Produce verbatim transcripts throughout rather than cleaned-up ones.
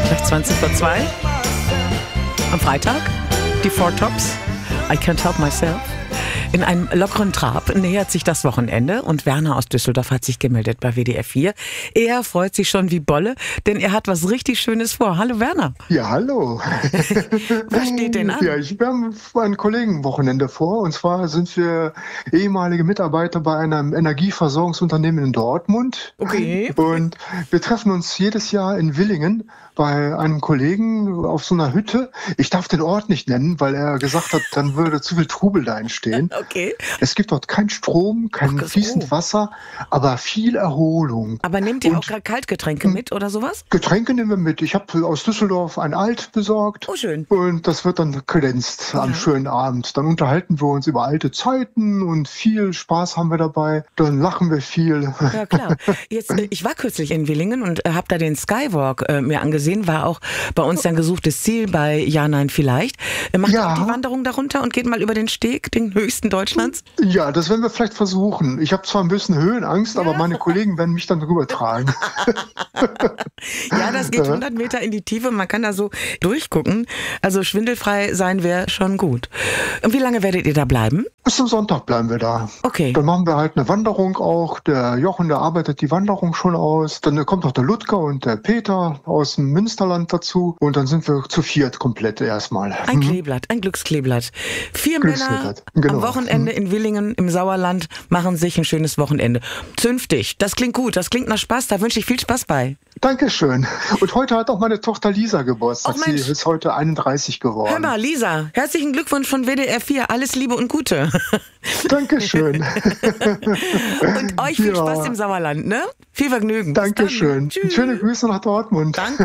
Gleich zwanzig vor zwei. Am Freitag die Four Tops. I Can't Help Myself. In einem lockeren Trab nähert sich das Wochenende und Werner aus Düsseldorf hat sich gemeldet bei W D R vier. Er freut sich schon wie Bolle, denn er hat was richtig Schönes vor. Hallo Werner. Ja, hallo. Was steht denn an? Ja, ich, wir haben ein Kollegenwochenende vor. Und zwar sind wir ehemalige Mitarbeiter bei einem Energieversorgungsunternehmen in Dortmund. Okay. Und wir treffen uns jedes Jahr in Willingen bei einem Kollegen auf so einer Hütte. Ich darf den Ort nicht nennen, weil er gesagt hat, dann würde zu viel Trubel da entstehen. Okay. Es gibt dort keinen Strom, kein Ach, fließend so. Wasser, aber viel Erholung. Aber nehmt ihr Und auch gerade Kaltgetränke mit oder sowas? Getränke nehmen wir mit. Ich habe aus Düsseldorf ein Alt besorgt. Oh, schön. Und das wird dann kredenzt am Ja. schönen Abend. Dann unterhalten wir uns über alte Zeiten und viel Spaß haben wir dabei. Dann lachen wir viel. Ja, klar. Jetzt, äh, ich war kürzlich in Willingen und äh, habe da den Skywalk äh, mir angesehen. War auch bei uns ein gesuchtes Ziel bei Ja, Nein, Vielleicht. Äh, macht Ja. ihr auch die Wanderung darunter und geht mal über den Steg, den höchsten Deutschlands? Ja, das werden wir vielleicht versuchen. Ich habe zwar ein bisschen Höhenangst, aber meine Kollegen werden mich dann drüber tragen. Ja, das geht hundert Meter in die Tiefe. Man kann da so durchgucken. Also schwindelfrei sein wäre schon gut. Und wie lange werdet ihr da bleiben? Bis zum Sonntag bleiben wir da. Okay. Dann machen wir halt eine Wanderung auch. Der Jochen, der arbeitet die Wanderung schon aus. Dann kommt noch der Ludger und der Peter aus dem Münsterland dazu. Und dann sind wir zu viert komplett erstmal. Ein Mhm. Kleeblatt, ein Glückskleeblatt. Vier Männer Glückskleeblatt, genau. am Wochenende in Willingen im Sauerland machen sich ein schönes Wochenende. Zünftig, das klingt gut, das klingt nach Spaß, da wünsche ich viel Spaß bei. Dankeschön. Und heute hat auch meine Tochter Lisa Geburtstag. Ach, Sie Mensch. ist heute einunddreißig geworden. Hör mal, Lisa, herzlichen Glückwunsch von W D R vier, alles Liebe und Gute. Dankeschön. Und euch viel Ja. Spaß im Sauerland, ne? Viel Vergnügen. Bis Dankeschön. dann. Tschüss. Schöne Grüße nach Dortmund. Danke.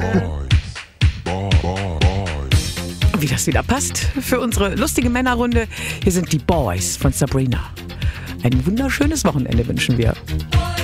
Wie das wieder passt für unsere lustige Männerrunde. Hier sind die Boys von Sabrina. Ein wunderschönes Wochenende wünschen wir.